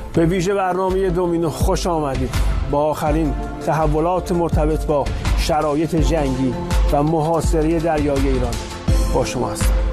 به ویژه برنامه دومینو خوش آمدید. با آخرین تحولات مرتبط با شرایط جنگی و محاصره دریایی ایران با شما هستم.